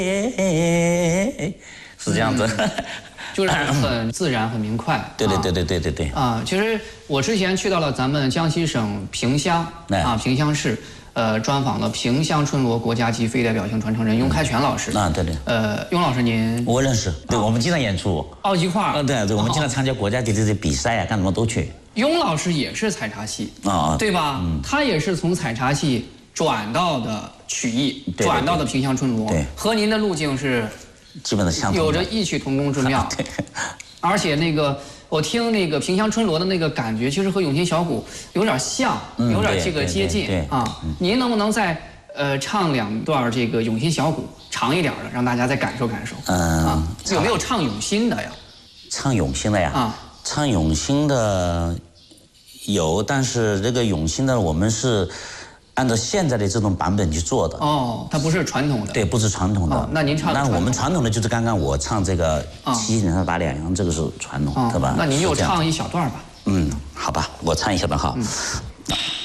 是这样子， 就是很自然、很明快。 对。 啊，其实我之前去到了咱们江西省萍乡啊，萍乡市，专访了萍乡春锣国家级非代表性传承人雍开全老师。 啊，对。 雍老师您我认识，对，我们经常演出。 哦，一块儿。 对，我们经常参加国家级的比赛啊，干什么都去。 雍老师也是采茶戏啊， 对吧？他也是从采茶戏转到的曲艺，转到的萍乡春锣， 对， 和您的路径是基本的相同， 有着异曲同工之妙。 对， 而且那个我听那个萍乡春锣的那个感觉，其实和永庆小鼓有点像，有点这个接近啊。您能不能再唱2段这个永庆小鼓长一点的，让大家再感受感受？有没有唱永新的呀？ 唱永新的呀？啊，唱永新的有，但是这个永新的我们是按照现在的这种版本去做的。哦， 它不是传统的。 对，不是传统的。 那您唱？ 那我们传统的就是刚刚我唱这个七星三把两阳，这个是传统，对吧？ 那您就唱一小段吧。 好吧，我唱一小段哈。